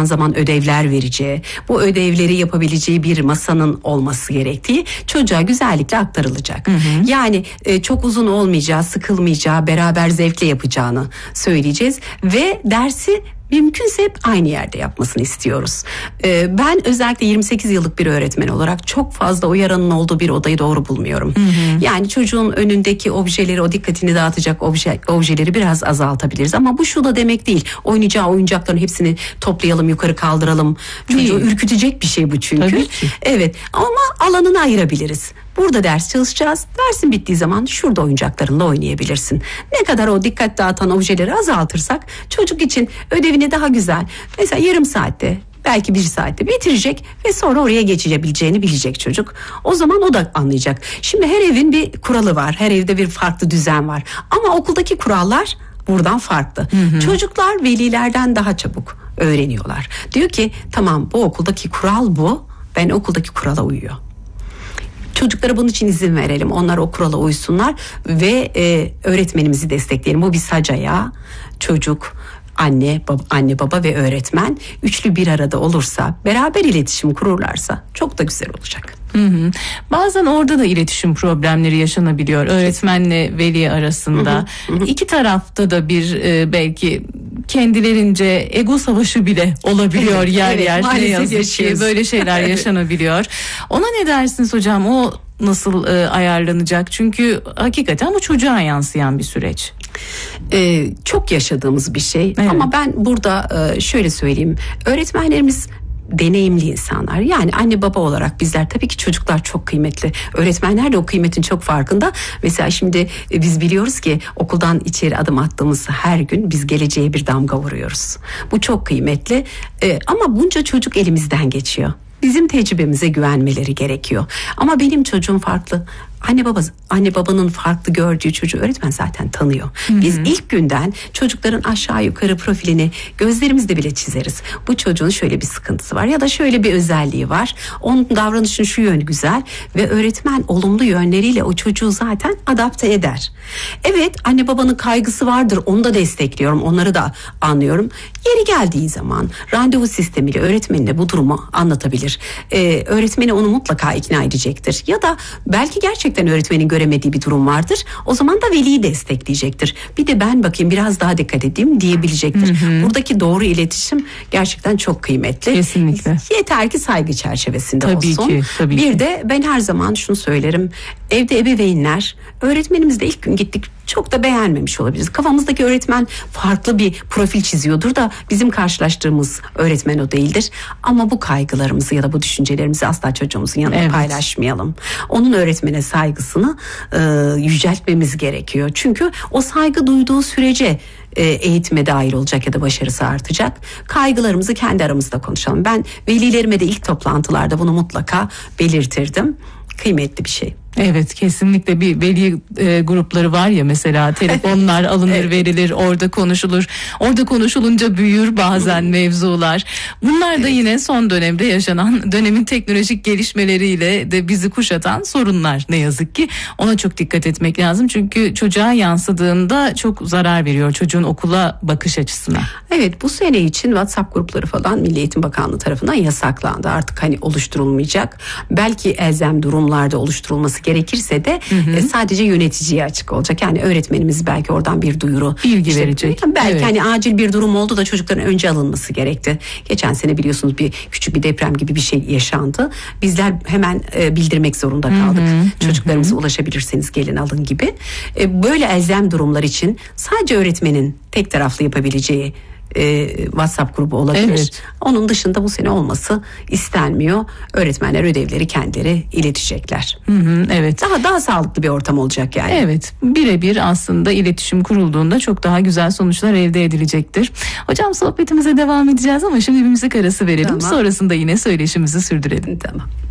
zaman zaman ödevler vereceği, bu ödevleri yapabileceği bir masanın olması gerektiği çocuğa güzellikle aktarılacak. Yani çok uzun olmayacağı, sıkılmayacağı, beraber zevkle yapacağını söyleyeceğiz ve dersi mümkünse hep aynı yerde yapmasını istiyoruz. Ben özellikle 28 yıllık bir öğretmen olarak çok fazla uyaranın olduğu bir odayı doğru bulmuyorum. Yani çocuğun önündeki objeleri, o dikkatini dağıtacak objeleri biraz azaltabiliriz. Ama bu şu da demek değil. Oynayacağı oyuncakların hepsini toplayalım, yukarı kaldıralım. Çocuğu ürkütecek bir şey bu çünkü. Evet, ama alanını ayırabiliriz. Burada ders çalışacağız. Dersin bittiği zaman şurada oyuncaklarınla oynayabilirsin. Ne kadar o dikkat dağıtan objeleri azaltırsak çocuk için ödevini daha güzel, mesela yarım saatte, belki 1 saatte bitirecek ve sonra oraya geçebileceğini bilecek çocuk. O zaman o da anlayacak. Şimdi her evin bir kuralı var. Her evde bir farklı düzen var. Ama okuldaki kurallar buradan farklı. Çocuklar velilerden daha çabuk öğreniyorlar. Diyor ki tamam, bu okuldaki kural bu. Ben okuldaki kurala uyuyor. Çocuklara bunun için izin verelim. Onlar o kurala uysunlar ve öğretmenimizi destekleyelim. Bu bir sac ayağı. Çocuk, anne baba ve öğretmen üçlü bir arada olursa, beraber iletişim kururlarsa çok da güzel olacak. Bazen orada da iletişim problemleri yaşanabiliyor öğretmenle veli arasında. İki tarafta da bir belki kendilerince ego savaşı bile olabiliyor yer yer. Ne yazık ki böyle şeyler yaşanabiliyor. Ona ne dersiniz hocam? O nasıl ayarlanacak? Çünkü hakikaten bu çocuğa yansıyan bir süreç. Çok yaşadığımız bir şey. Ama ben burada şöyle söyleyeyim. Öğretmenlerimiz deneyimli insanlar. Yani anne baba olarak bizler, tabii ki çocuklar çok kıymetli. Öğretmenler de o kıymetin çok farkında. Mesela şimdi biz biliyoruz ki okuldan içeri adım attığımız her gün biz geleceğe bir damga vuruyoruz. Bu çok kıymetli. Ama bunca çocuk elimizden geçiyor. Bizim tecrübemize güvenmeleri gerekiyor. Ama benim çocuğum farklı. Anne babanın farklı gördüğü çocuğu öğretmen zaten tanıyor. Biz ilk günden çocukların aşağı yukarı profilini gözlerimizle bile çizeriz. Bu çocuğun şöyle bir sıkıntısı var ya da şöyle bir özelliği var. Onun davranışının şu yönü güzel ve öğretmen olumlu yönleriyle o çocuğu zaten adapte eder. Evet, anne babanın kaygısı vardır. Onu da destekliyorum. Onları da anlıyorum. Yeri geldiği zaman randevu sistemiyle öğretmenine bu durumu anlatabilir. Öğretmeni onu mutlaka ikna edecektir. Ya da belki gerçekten öğretmenin göremediği bir durum vardır. O zaman da veliyi destekleyecektir. Bir de ben bakayım, biraz daha dikkat edeyim diyebilecektir. Buradaki doğru iletişim gerçekten çok kıymetli. Kesinlikle. Yeter ki saygı çerçevesinde tabii olsun. Tabii bir ki. de ben her zaman şunu söylerim. Evde ebeveynler öğretmenimizle ilk gün gittik, çok da beğenmemiş olabiliriz. Kafamızdaki öğretmen farklı bir profil çiziyordur da bizim karşılaştığımız öğretmen o değildir. Ama bu kaygılarımızı ya da bu düşüncelerimizi asla çocuğumuzun yanında paylaşmayalım. Onun öğretmene saygısını yüceltmemiz gerekiyor. Çünkü o saygı duyduğu sürece eğitime dahil olacak ya da başarısı artacak. Kaygılarımızı kendi aramızda konuşalım. Ben velilerime de ilk toplantılarda bunu mutlaka belirtirdim. Kıymetli bir şey. Evet, kesinlikle bir veli grupları var ya, mesela telefonlar alınır verilir, orada konuşulur. Orada konuşulunca büyür bazen mevzular. Bunlar da yine son dönemde yaşanan, dönemin teknolojik gelişmeleriyle de bizi kuşatan sorunlar ne yazık ki. Ona çok dikkat etmek lazım çünkü çocuğa yansıdığında çok zarar veriyor çocuğun okula bakış açısına. Evet, bu sene için WhatsApp grupları falan Milli Eğitim Bakanlığı tarafından yasaklandı. Artık oluşturulmayacak. Belki elzem durumlarda oluşturulması gerekirse de sadece yöneticiye açık olacak. Yani öğretmenimiz belki oradan bir duyuru, bilgi verecek. Belki acil bir durum oldu da çocukların önce alınması gerekti. Geçen sene biliyorsunuz küçük bir deprem gibi bir şey yaşandı. Bizler hemen bildirmek zorunda kaldık. Çocuklarımıza ulaşabilirseniz gelin alın gibi. Böyle elzem durumlar için sadece öğretmenin tek taraflı yapabileceği WhatsApp grubu olabilir. Evet. Onun dışında bu sene olması istenmiyor. Öğretmenler ödevleri kendileri iletecekler. Evet. Daha sağlıklı bir ortam olacak yani. Evet. Birebir aslında iletişim kurulduğunda çok daha güzel sonuçlar elde edilecektir. Hocam, sohbetimize devam edeceğiz ama şimdi bir müzik arası verelim. Tamam. Sonrasında yine söyleşimizi sürdürelim. Tamam.